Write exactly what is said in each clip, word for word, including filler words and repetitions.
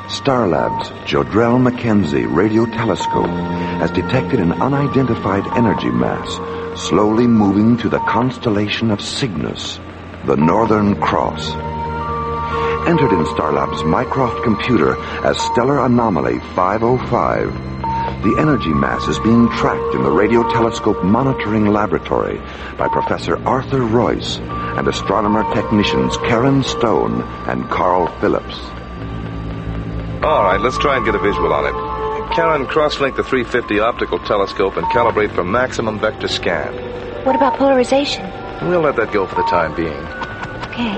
Starlab's Jodrell Mackenzie radio telescope has detected an unidentified energy mass slowly moving to the constellation of Cygnus, the Northern Cross. Entered in Starlab's Mycroft computer as Stellar Anomaly five oh five, the energy mass is being tracked in the radio telescope monitoring laboratory by Professor Arthur Royce and astronomer technicians Karen Stone and Carl Phillips. All right, let's try and get a visual on it. Karen, cross-link the three fifty optical telescope and calibrate for maximum vector scan. What about polarization? We'll let that go for the time being. Okay.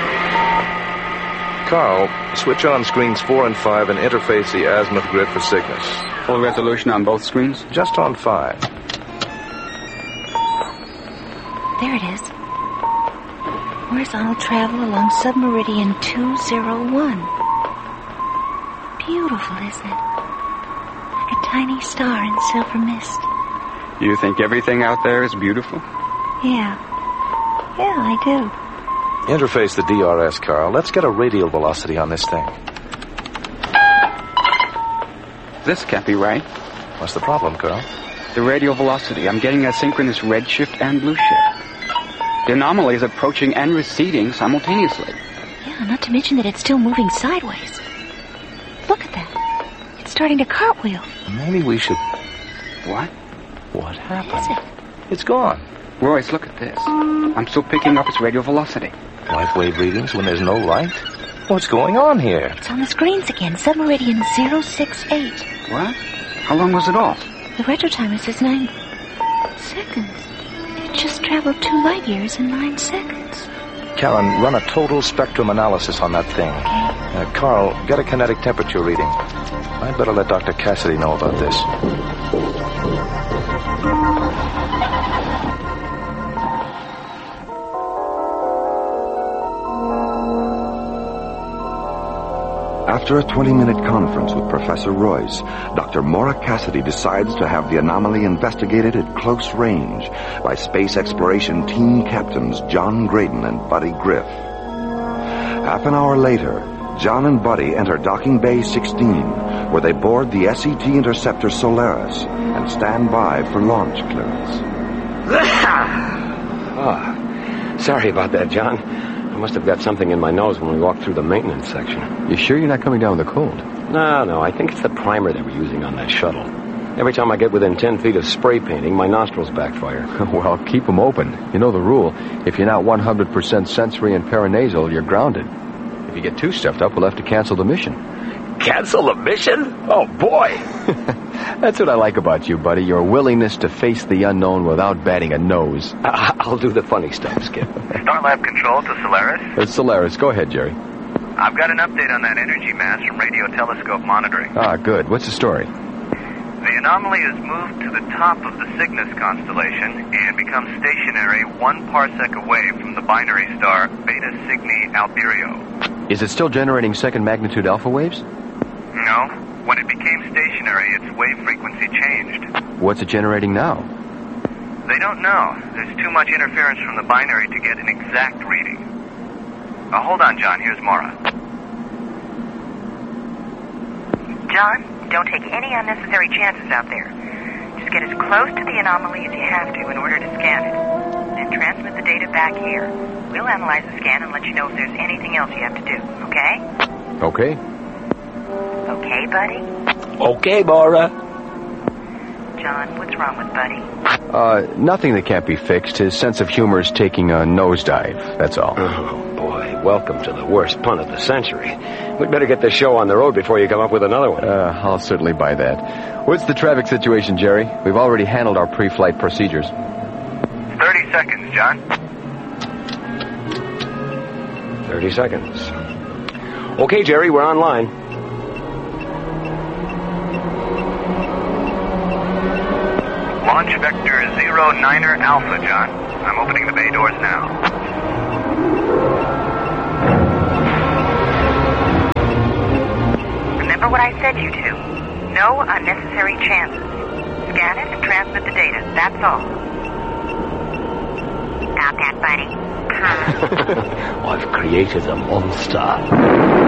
Carl, switch on screens four and five and interface the azimuth grid for Cygnus. Full resolution on both screens? Just on five. There it is. Horizontal travel along submeridian two oh one. Beautiful, isn't it? Like a tiny star in silver mist. You think everything out there is beautiful? Yeah. Yeah, I do. Interface the D R S, Carl. Let's get a radial velocity on this thing. This can't be right. What's the problem, Carl? The radial velocity. I'm getting asynchronous redshift and blue shift. The anomaly is approaching and receding simultaneously. Yeah, not to mention that it's still moving sideways. Look at that. It's starting to cartwheel. Maybe we should... What? What happened? What is it? It's gone. Royce, look at this. I'm still picking up its radial velocity. Light wave readings when there's no light? What's going on here? It's on the screens again. Submeridian zero six eight. What? How long was it off? The retro timer says nine seconds. It just traveled two light years in nine seconds. Karen, run a total spectrum analysis on that thing. Okay. Uh, Carl, get a kinetic temperature reading. I'd better let Doctor Cassidy know about this. After a twenty-minute conference with Professor Royce, Doctor Maura Cassidy decides to have the anomaly investigated at close range by Space Exploration Team Captains John Graydon and Buddy Griff. Half an hour later, John and Buddy enter Docking Bay sixteen, where they board the S E T interceptor Solaris and stand by for launch clearance. Oh, sorry about that, John. I must have got something in my nose when we walked through the maintenance section. You sure you're not coming down with a cold? No, no, I think it's the primer they were using on that shuttle. Every time I get within ten feet of spray painting, my nostrils backfire. Well, keep them open. You know the rule. If you're not one hundred percent sensory and paranasal, you're grounded. If you get too stuffed up, we'll have to cancel the mission. Cancel the mission? Oh, boy. That's what I like about you, buddy. Your willingness to face the unknown without batting a nose. I- I'll do the funny stuff, Skip. Starlab control to Solaris. It's Solaris. Go ahead, Jerry. I've got an update on that energy mass from radio telescope monitoring. Ah, good. What's the story? The anomaly has moved to the top of the Cygnus constellation and becomes stationary one parsec away from the binary star Beta Cygni Alberio. Is it still generating second magnitude alpha waves? No. When it became stationary, its wave frequency changed. What's it generating now? They don't know. There's too much interference from the binary to get an exact reading. Uh, hold on, John. Here's Maura. John, don't take any unnecessary chances out there. Just get as close to the anomaly as you have to in order to scan it. Then transmit the data back here. We'll analyze the scan and let you know if there's anything else you have to do, okay? Okay. Okay, buddy? Okay, Maura. John, what's wrong with Buddy? Uh, nothing that can't be fixed. His sense of humor is taking a nosedive, that's all. Oh, boy. Welcome to the worst pun of the century. We'd better get this show on the road before you come up with another one. Uh, I'll certainly buy that. What's the traffic situation, Jerry? We've already handled our pre-flight procedures. Thirty seconds, John. Thirty seconds. Okay, Jerry, we're online. Launch vector zero niner Alpha, John. I'm opening the bay doors now. Remember what I said you to. No unnecessary chances. Scan it and transmit the data. That's all. Got that, buddy? I've created a monster.